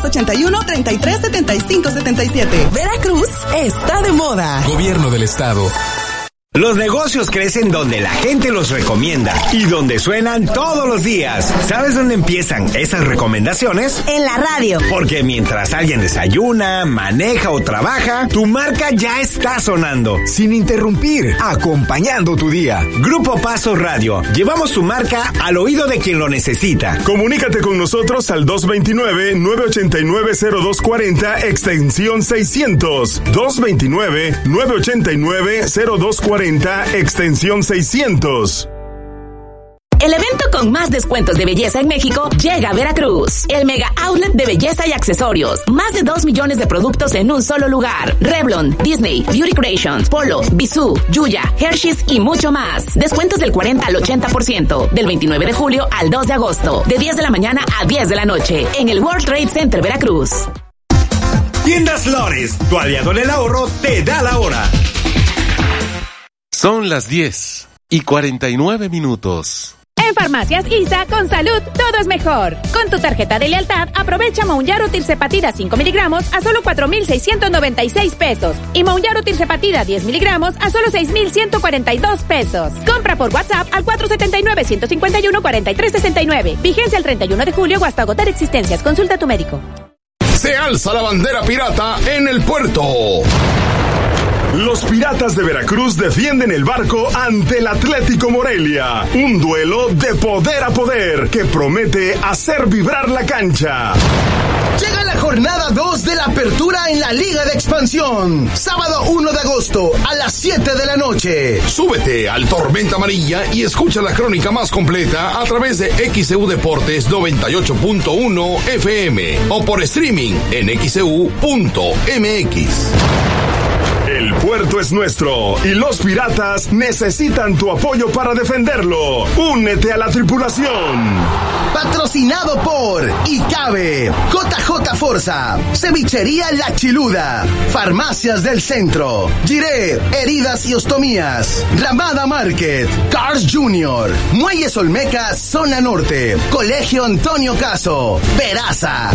2281-337577. Veracruz está de moda. Gobierno del Estado. Los negocios crecen donde la gente los recomienda y donde suenan todos los días. ¿Sabes dónde empiezan esas recomendaciones? En la radio. Porque mientras alguien desayuna, maneja o trabaja, tu marca ya está sonando. Sin interrumpir, acompañando tu día. Grupo Paso Radio. Llevamos tu marca al oído de quien lo necesita. Comunícate con nosotros al 229-989-0240, extensión 600. 229-989-0240. Extensión 600. El evento con más descuentos de belleza en México llega a Veracruz. El Mega Outlet de Belleza y Accesorios. Más de 2 millones de productos en un solo lugar. Revlon, Disney, Beauty Creations, Polo, Bisú, Yuya, Hershey's y mucho más. Descuentos del 40 al 80%. Del 29 de julio al 2 de agosto. De 10 de la mañana a 10 de la noche. En el World Trade Center Veracruz. Tiendas Lores, tu aliado en el ahorro, te da la hora. Son las 10:49. En Farmacias ISA, con salud, todo es mejor. Con tu tarjeta de lealtad, aprovecha Mounjaro Tirzepatida 5 miligramos a solo 4,696 pesos. Y Mounjaro Tirzepatida 10 miligramos a solo 6,142 pesos. Compra por WhatsApp al 479-151-4369. Vigencia el 31 de julio o hasta agotar existencias. Consulta a tu médico. Se alza la bandera pirata en el puerto. Los Piratas de Veracruz defienden el barco ante el Atlético Morelia. Un duelo de poder a poder que promete hacer vibrar la cancha. Llega la jornada 2 de la apertura en la Liga de Expansión. Sábado 1 de agosto a las 7 de la noche. Súbete al Tormenta Amarilla y escucha la crónica más completa a través de XEU Deportes 98.1 FM o por streaming en XEU.mx. El puerto es nuestro y los piratas necesitan tu apoyo para defenderlo. Únete a la tripulación. Patrocinado por ICABE, JJ Forza, Cevichería La Chiluda, Farmacias del Centro, Giré, Heridas y Ostomías, Ramada Market, Cars Junior, Muelles Olmeca, Zona Norte, Colegio Antonio Caso, Peraza.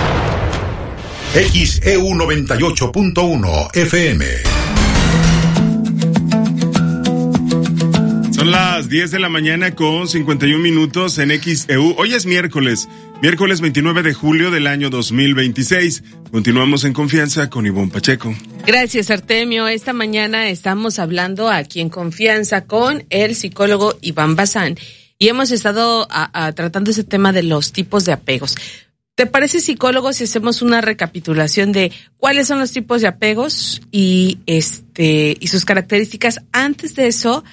XEU 98.1 FM. Son las 10 de la mañana con 51 minutos en XEU. Hoy es miércoles 29 de julio del año 2026. Continuamos en confianza con Ivonne Pacheco. Gracias, Artemio. Esta mañana estamos hablando aquí en confianza con el psicólogo Iván Bazán y hemos estado tratando ese tema de los tipos de apegos. ¿Te parece, psicólogo, si hacemos una recapitulación de cuáles son los tipos de apegos y sus características? Antes de eso,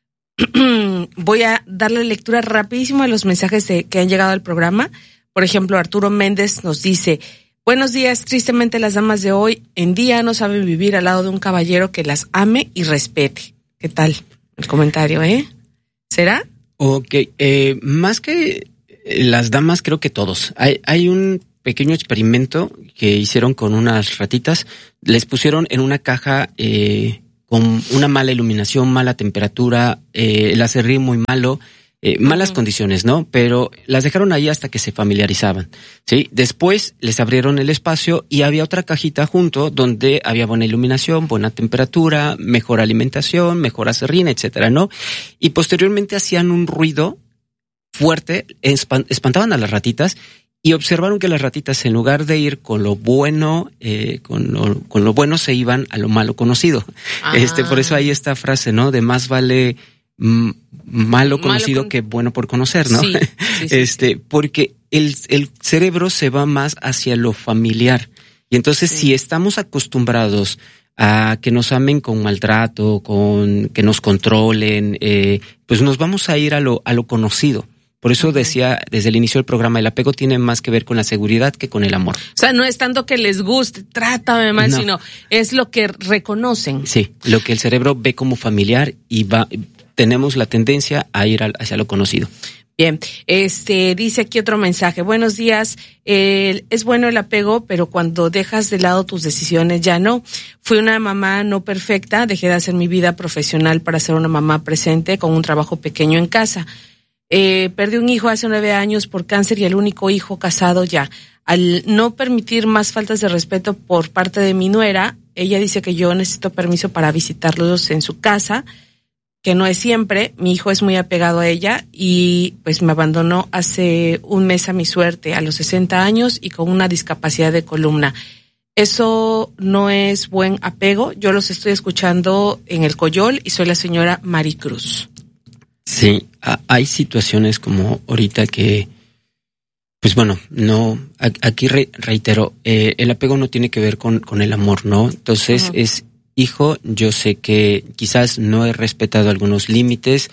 voy a darle lectura rapidísimo a los mensajes que han llegado al programa. Por ejemplo, Arturo Méndez nos dice: buenos días, tristemente las damas de hoy en día no saben vivir al lado de un caballero que las ame y respete. ¿Qué tal el comentario, ¿Será? Ok, más que las damas, creo que todos. Hay un pequeño experimento que hicieron con unas ratitas. Les pusieron en una caja con una mala iluminación, mala temperatura, el acerrín muy malo, malas condiciones, ¿no? Pero las dejaron ahí hasta que se familiarizaban, ¿sí? Después les abrieron el espacio y había otra cajita junto donde había buena iluminación, buena temperatura, mejor alimentación, mejor acerrín, etcétera, ¿no? Y posteriormente hacían un ruido fuerte, espantaban a las ratitas y observaron que las ratitas, en lugar de ir con lo bueno, con lo bueno, se iban a lo malo conocido. Por eso hay esta frase, ¿no? De más vale malo conocido que bueno por conocer, ¿no? Sí. Porque el cerebro se va más hacia lo familiar. Y entonces, si estamos acostumbrados a que nos amen con maltrato, con que nos controlen, pues nos vamos a ir a lo conocido. Por eso decía desde el inicio del programa, el apego tiene más que ver con la seguridad que con el amor. O sea, no es tanto que les guste, trátame mal, sino es lo que reconocen. Sí, lo que el cerebro ve como familiar y tenemos la tendencia a ir hacia lo conocido. Bien, dice aquí otro mensaje. Buenos días, es bueno el apego, pero cuando dejas de lado tus decisiones ya no. Fui una mamá no perfecta, dejé de hacer mi vida profesional para ser una mamá presente con un trabajo pequeño en casa. Perdí un hijo hace 9 años por cáncer y el único hijo casado ya. Al no permitir más faltas de respeto por parte de mi nuera, ella dice que yo necesito permiso para visitarlos en su casa, que no es siempre. Mi hijo es muy apegado a ella y pues me abandonó hace un mes a mi suerte, a los 60 años y con una discapacidad de columna. Eso no es buen apego. Yo los estoy escuchando en el Coyol y soy la señora Maricruz. Sí, hay situaciones como ahorita que, pues bueno, no, aquí reitero, el apego no tiene que ver con el amor, ¿no? Entonces es, hijo, yo sé que quizás no he respetado algunos límites,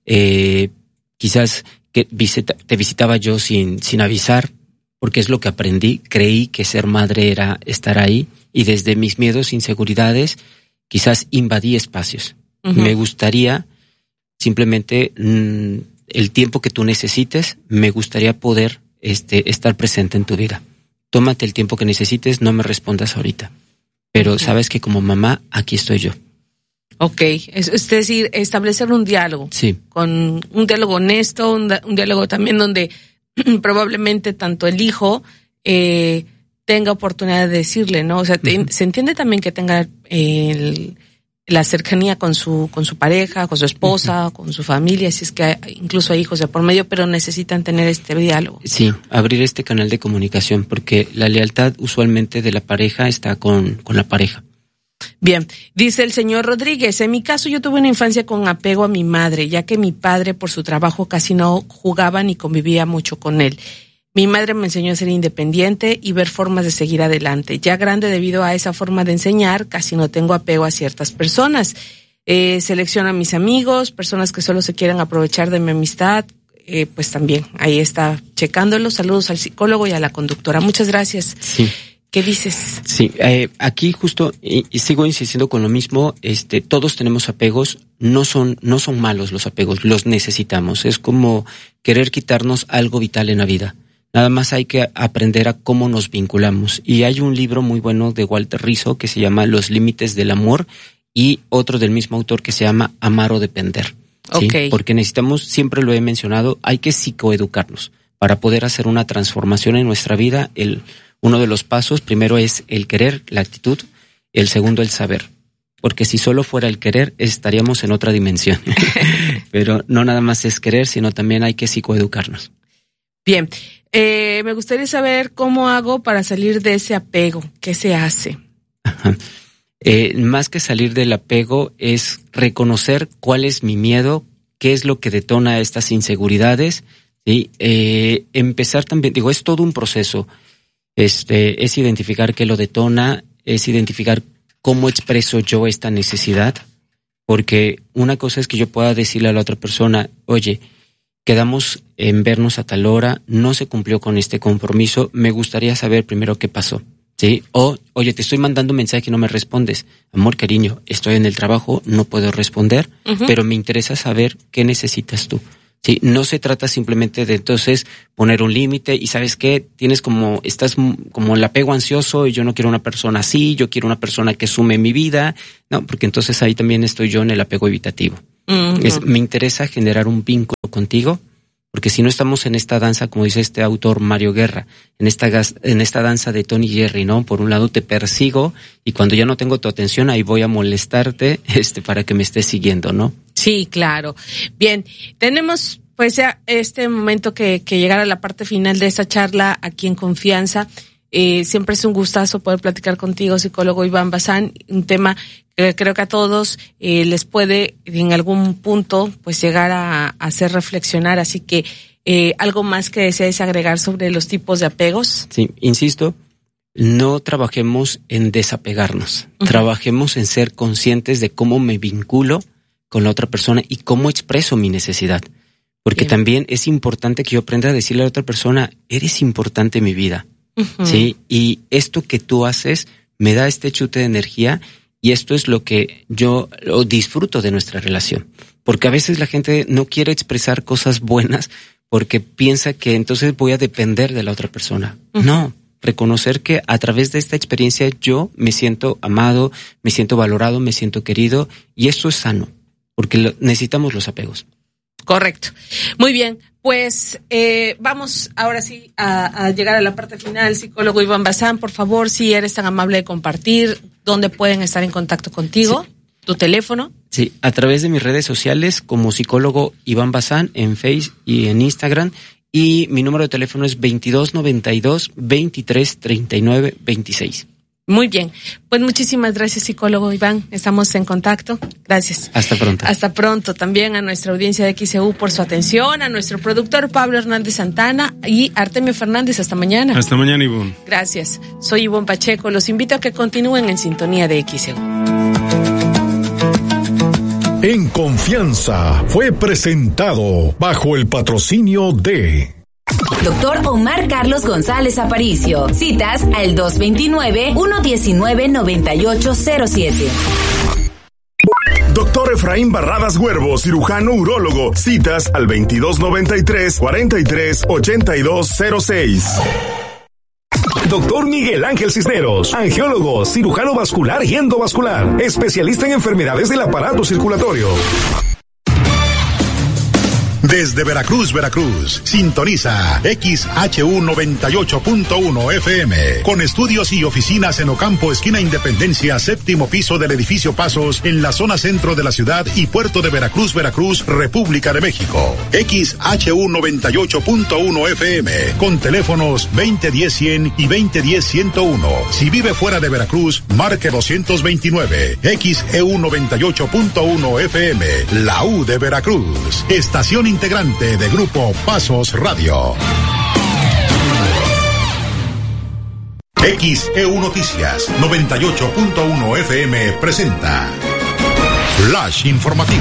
quizás que te visitaba yo sin avisar, porque es lo que aprendí, creí que ser madre era estar ahí y desde mis miedos, inseguridades, quizás invadí espacios. Me gustaría simplemente el tiempo que tú necesites, me gustaría poder estar presente en tu vida. Tómate el tiempo que necesites, no me respondas ahorita. Pero sabes que como mamá, aquí estoy yo. Ok, es decir, establecer un diálogo. Sí. Con un diálogo honesto, un diálogo también donde probablemente tanto el hijo tenga oportunidad de decirle, ¿no? O sea, se entiende también que tenga la cercanía con su pareja, con su esposa, con su familia, si es que incluso hay hijos de por medio, pero necesitan tener este diálogo. Sí, abrir este canal de comunicación, porque la lealtad usualmente de la pareja está con la pareja. Bien, dice el señor Rodríguez, en mi caso yo tuve una infancia con apego a mi madre, ya que mi padre por su trabajo casi no jugaba ni convivía mucho con él. Mi madre me enseñó a ser independiente y ver formas de seguir adelante. Ya grande, debido a esa forma de enseñar, casi no tengo apego a ciertas personas. Selecciono a mis amigos, personas que solo se quieran aprovechar de mi amistad. Pues también, ahí está checándolo. Saludos al psicólogo y a la conductora. Muchas gracias. Sí. ¿Qué dices? Sí, aquí justo, y sigo insistiendo con lo mismo, todos tenemos apegos, no son malos los apegos, los necesitamos. Es como querer quitarnos algo vital en la vida. Nada más hay que aprender a cómo nos vinculamos. Y hay un libro muy bueno de Walter Rizzo que se llama Los límites del amor y otro del mismo autor que se llama Amar o depender. ¿Sí? Okay. Porque necesitamos, siempre lo he mencionado, hay que psicoeducarnos para poder hacer una transformación en nuestra vida. Uno de los pasos, primero es el querer, la actitud, el segundo el saber. Porque si solo fuera el querer, estaríamos en otra dimensión. Pero no nada más es querer, sino también hay que psicoeducarnos. Bien, me gustaría saber cómo hago para salir de ese apego. ¿Qué se hace? Ajá. Más que salir del apego es reconocer cuál es mi miedo, qué es lo que detona estas inseguridades, ¿sí? Empezar también, es todo un proceso. Es identificar qué lo detona, es identificar cómo expreso yo esta necesidad, porque una cosa es que yo pueda decirle a la otra persona, oye, quedamos en vernos a tal hora, no se cumplió con este compromiso, me gustaría saber primero qué pasó, ¿sí? O, oye, te estoy mandando un mensaje y no me respondes. Amor, cariño, estoy en el trabajo, no puedo responder, pero me interesa saber qué necesitas tú. Sí, no se trata simplemente de entonces poner un límite y ¿sabes qué? Estás como el apego ansioso y yo no quiero una persona así, yo quiero una persona que sume mi vida. No, porque entonces ahí también estoy yo en el apego evitativo. Me interesa generar un vínculo contigo, porque si no estamos en esta danza, como dice este autor Mario Guerra, en esta danza de Tony Jerry, ¿no? Por un lado te persigo y cuando ya no tengo tu atención ahí voy a molestarte para que me estés siguiendo, ¿no? Sí, claro. Bien, tenemos pues ya este momento que llegar a la parte final de esta charla aquí en Confianza. Siempre es un gustazo poder platicar contigo, psicólogo Iván Bazán, un tema que creo que a todos les puede en algún punto pues llegar a hacer reflexionar, así que algo más que desees agregar sobre los tipos de apegos. Sí, insisto, no trabajemos en desapegarnos, trabajemos en ser conscientes de cómo me vinculo con la otra persona y cómo expreso mi necesidad, porque también es importante que yo aprenda a decirle a la otra persona, eres importante en mi vida. Sí, y esto que tú haces me da este chute de energía y esto es lo que yo disfruto de nuestra relación. Porque a veces la gente no quiere expresar cosas buenas porque piensa que entonces voy a depender de la otra persona. No, reconocer que a través de esta experiencia yo me siento amado, me siento valorado, me siento querido y eso es sano, porque necesitamos los apegos. Correcto. Muy bien. Pues vamos ahora sí a llegar a la parte final. Psicólogo Iván Bazán, por favor, si eres tan amable de compartir dónde pueden estar en contacto contigo, sí. Tu teléfono. Sí, a través de mis redes sociales como psicólogo Iván Bazán en Facebook y en Instagram, y mi número de teléfono es 2292-2339-26. Muy bien, pues muchísimas gracias, psicólogo Iván, estamos en contacto, gracias. Hasta pronto. Hasta pronto, también a nuestra audiencia de XEU por su atención, a nuestro productor Pablo Hernández Santana y Artemio Fernández, hasta mañana. Hasta mañana, Ivonne. Gracias, soy Ivonne Pacheco, los invito a que continúen en sintonía de XEU. En Confianza fue presentado bajo el patrocinio de Doctor Omar Carlos González Aparicio. Citas al 229-119-9807. Doctor Efraín Barradas Huervo, cirujano urólogo. Citas al 2293-438206. Doctor Miguel Ángel Cisneros, angiólogo, cirujano vascular y endovascular, especialista en enfermedades del aparato circulatorio. Desde Veracruz, sintoniza XHU 98.1 FM, con estudios y oficinas en Ocampo, esquina Independencia, séptimo piso del edificio Pasos, en la zona centro de la ciudad y puerto de Veracruz, República de México. XHU 98.1 FM, con teléfonos 2010-100 y 2010-101. Si vive fuera de Veracruz, marque 229. XEU 98.1 FM, la U de Veracruz. Estación integrante de Grupo Pasos Radio. XEU Noticias 98.1 FM presenta Flash Informativo.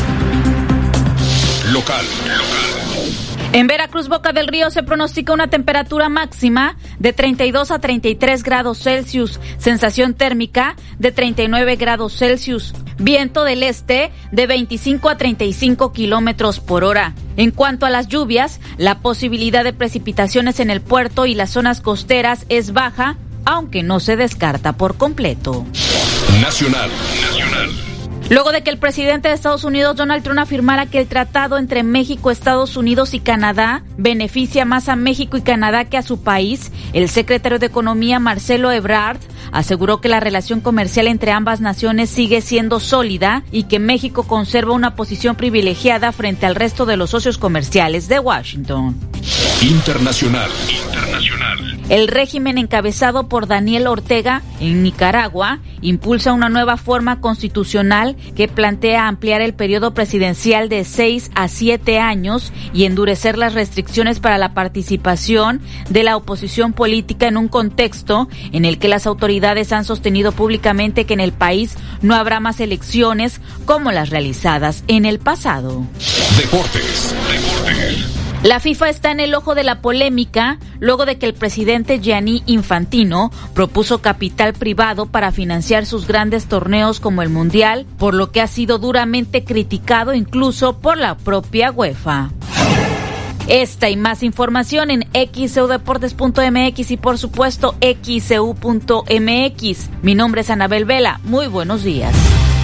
Local. En Veracruz, Boca del Río, se pronostica una temperatura máxima de 32 a 33 grados Celsius, sensación térmica de 39 grados Celsius, viento del este de 25 a 35 kilómetros por hora. En cuanto a las lluvias, la posibilidad de precipitaciones en el puerto y las zonas costeras es baja, aunque no se descarta por completo. Nacional. Luego de que el presidente de Estados Unidos, Donald Trump, afirmara que el tratado entre México, Estados Unidos y Canadá beneficia más a México y Canadá que a su país, el secretario de Economía, Marcelo Ebrard, aseguró que la relación comercial entre ambas naciones sigue siendo sólida y que México conserva una posición privilegiada frente al resto de los socios comerciales de Washington. Internacional. El régimen encabezado por Daniel Ortega en Nicaragua impulsa una nueva reforma constitucional que plantea ampliar el periodo presidencial de 6 a 7 años y endurecer las restricciones para la participación de la oposición política en un contexto en el que las autoridades han sostenido públicamente que en el país no habrá más elecciones como las realizadas en el pasado. Deportes. La FIFA está en el ojo de la polémica luego de que el presidente Gianni Infantino propuso capital privado para financiar sus grandes torneos como el Mundial, por lo que ha sido duramente criticado incluso por la propia UEFA. Esta y más información en xeudeportes.mx y por supuesto xeu.mx. Mi nombre es Anabel Vela. Muy buenos días.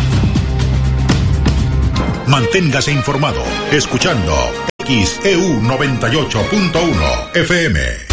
Manténgase informado escuchando XEU 98.1 FM.